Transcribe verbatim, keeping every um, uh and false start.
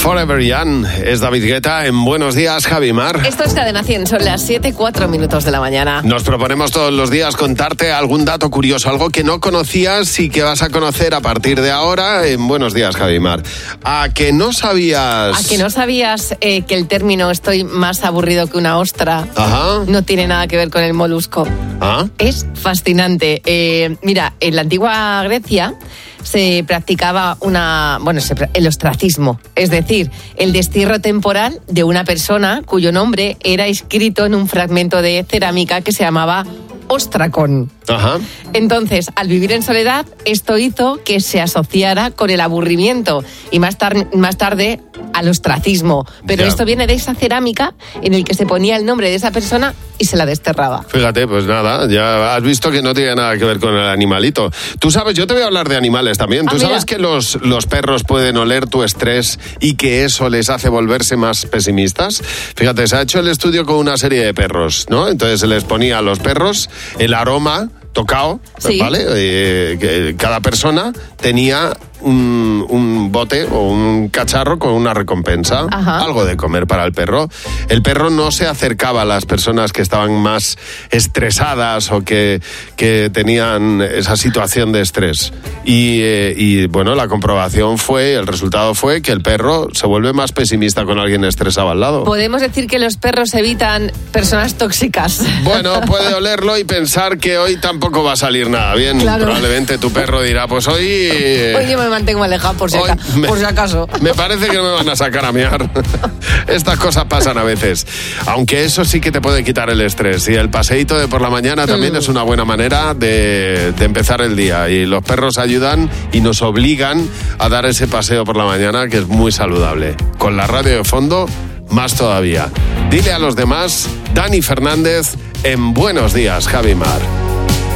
Forever Young es David Guetta en Buenos Días, Javi Mar. Esto es Cadena cien, son las siete y cuatro minutos de la mañana. Nos proponemos todos los días contarte algún dato curioso, algo que no conocías y que vas a conocer a partir de ahora en Buenos Días, Javi Mar. ¿A que no sabías? ¿A que no sabías eh, que el término estoy más aburrido que una ostra? Ajá. No tiene nada que ver con el molusco. ¿Ah? Es fascinante. Eh, mira, en la antigua Grecia se practicaba una, bueno, el ostracismo, es decir, el destierro temporal de una persona cuyo nombre era escrito en un fragmento de cerámica que se llamaba ostracón. Ajá. Entonces, al vivir en soledad, esto hizo que se asociara con el aburrimiento y más, tar- más tarde al ostracismo. Pero Ya. esto viene de esa cerámica en el que se ponía el nombre de esa persona y se la desterraba. Fíjate, pues nada, ya has visto que no tiene nada que ver con el animalito. Tú sabes, yo te voy a hablar de animales también. Ah, Tú mira. sabes que los, los perros pueden oler tu estrés y que eso les hace volverse más pesimistas. Fíjate, se ha hecho el estudio con una serie de perros, ¿no? Entonces se les ponía a los perros el aroma tocado, Sí. ¿vale? Eh, que cada persona tenía un, un bote o un cacharro con una recompensa, Ajá. algo de comer para el perro. El perro no se acercaba a las personas que estaban más estresadas o que, que tenían esa situación de estrés. Y, eh, y bueno, la comprobación fue, el resultado fue que el perro se vuelve más pesimista con alguien estresado al lado. Podemos decir que los perros evitan personas tóxicas. Bueno, puede olerlo y pensar que hoy tampoco va a salir nada bien. Claro. Probablemente tu perro dirá, pues hoy... eh, Hoy yo me mantengo alejado por si, hoy aca- me- por si acaso. Me parece que no me van a sacar a miar. Estas cosas pasan a veces. Aunque eso sí que te puede quitar el estrés. Y el paseíto de por la mañana también Mm. es una buena manera de, de empezar el día. Y los perros ayudan y nos obligan a dar ese paseo por la mañana, que es muy saludable. Con la radio de fondo, más todavía. Dile a los demás, Dani Fernández, en Buenos Días, Javi Mar.